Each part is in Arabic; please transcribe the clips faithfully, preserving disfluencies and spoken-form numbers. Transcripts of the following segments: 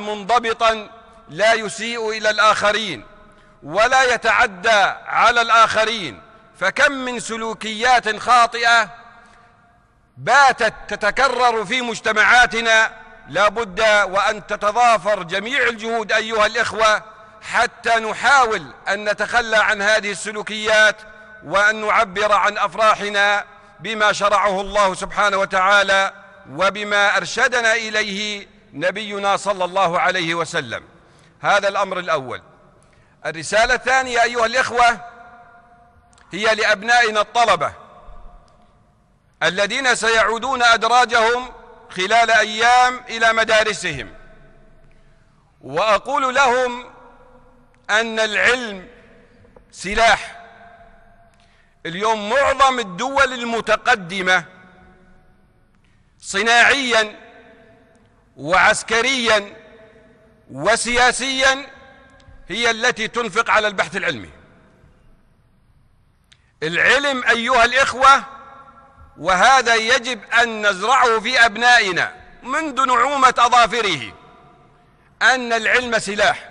منضبطا لا يسيء إلى الآخرين ولا يتعدى على الآخرين. فكم من سلوكيات خاطئة باتت تتكرر في مجتمعاتنا، لا بد وأن تتضافر جميع الجهود أيها الإخوة حتى نحاول أن نتخلى عن هذه السلوكيات وأن نعبر عن أفراحنا بما شرعه الله سبحانه وتعالى وبما أرشدنا إليه نبينا صلى الله عليه وسلم. هذا الأمر الأول. الرسالة الثانية أيها الإخوة هي لأبنائنا الطلبة الذين سيعودون أدراجهم خلال أيام إلى مدارسهم، وأقول لهم أن العلم سلاح. اليوم معظم الدول المتقدمة صناعيا وعسكريا وسياسيا هي التي تنفق على البحث العلمي. العلم أيها الإخوة، وهذا يجب أن نزرعه في أبنائنا منذ نعومة أظافره، أن العلم سلاح،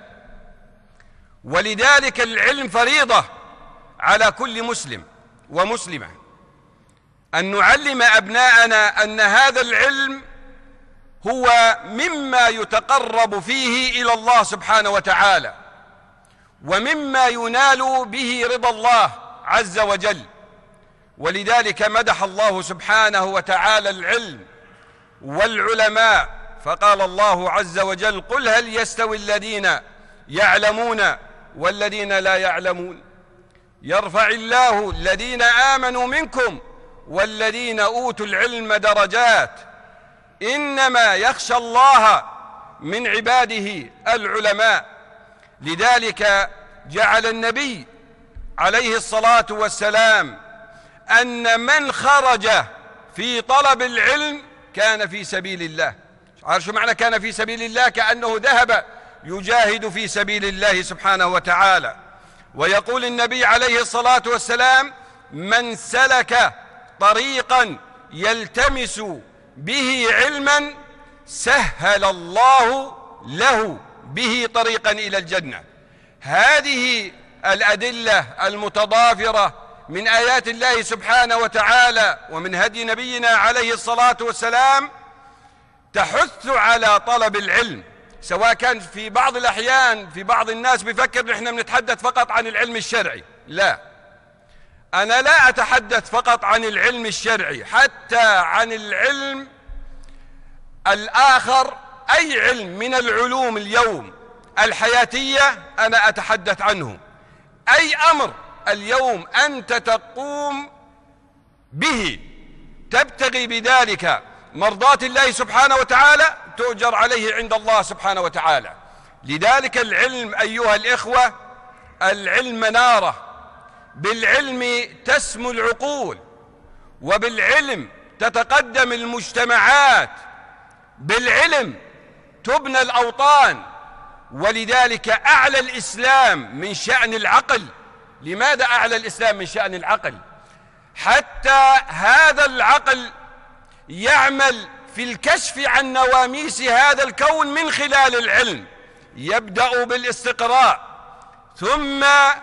ولذلك العلم فريضة على كل مسلم ومسلمة أن نعلم أبناءنا أن هذا العلم هو مما يتقرب فيه إلى الله سبحانه وتعالى ومما ينال به رضا الله عز وجل. ولذلك مدح الله سبحانه وتعالى العلم والعلماء، فقال الله عز وجل: قل هل يستوي الذين يعلمون والذين لا يعلمون، يرفع الله الذين آمنوا منكم والذين أوتوا العلم درجات، إنما يخشى الله من عباده العلماء. لذلك جعل النبي عليه الصلاة والسلام أن من خرج في طلب العلم كان في سبيل الله. عارف شو معنى كان في سبيل الله؟ كأنه ذهب يجاهد في سبيل الله سبحانه وتعالى. ويقول النبي عليه الصلاة والسلام: من سلك طريقا يلتمس به علما سهل الله له به طريقا إلى الجنة. هذه الأدلة المتضافرة من آيات الله سبحانه وتعالى ومن هدي نبينا عليه الصلاة والسلام تحث على طلب العلم، سواء كان في بعض الأحيان في بعض الناس بيفكر نحن بنتحدث فقط عن العلم الشرعي. لا، أنا لا أتحدث فقط عن العلم الشرعي، حتى عن العلم الآخر، أي علم من العلوم اليوم الحياتية أنا أتحدث عنه. أي أمر اليوم أنت تقوم به تبتغي بذلك مرضاة الله سبحانه وتعالى تؤجر عليه عند الله سبحانه وتعالى. لذلك العلم أيها الإخوة، العلم منارة، بالعلم تسمو العقول، وبالعلم تتقدم المجتمعات، بالعلم تبنى الأوطان. ولذلك أعلى الإسلام من شأن العقل. لماذا أعلى الإسلام من شأن العقل؟ حتى هذا العقل يعمل في الكشف عن نواميس هذا الكون من خلال العلم، يبدأ بالاستقراء ثم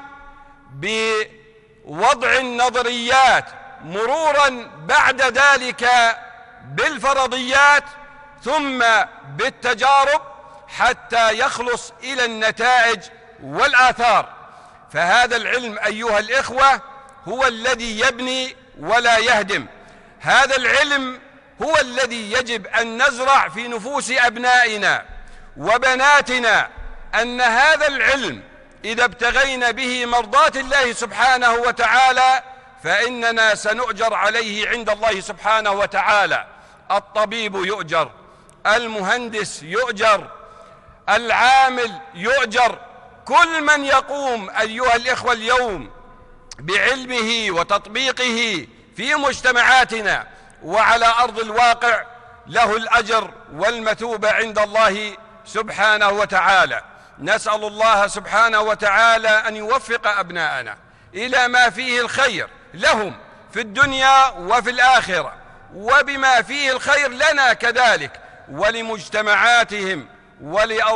بوضع النظريات، مرورا بعد ذلك بالفرضيات، ثم بالتجارب، حتى يخلص إلى النتائج والآثار. فهذا العلم أيها الإخوة هو الذي يبني ولا يهدم. هذا العلم هو الذي يجب أن نزرع في نفوس أبنائنا وبناتنا، أن هذا العلم إذا ابتغينا به مرضاة الله سبحانه وتعالى فإننا سنؤجر عليه عند الله سبحانه وتعالى. الطبيب يؤجر، المهندس يؤجر، العامل يؤجر، كل من يقوم أيها الإخوة اليوم بعلمه وتطبيقه في مجتمعاتنا وعلى أرض الواقع له الأجر والمثوبة عند الله سبحانه وتعالى. نسأل الله سبحانه وتعالى أن يوفق أبناءنا إلى ما فيه الخير لهم في الدنيا وفي الآخرة، وبما فيه الخير لنا كذلك ولمجتمعاتهم ولأ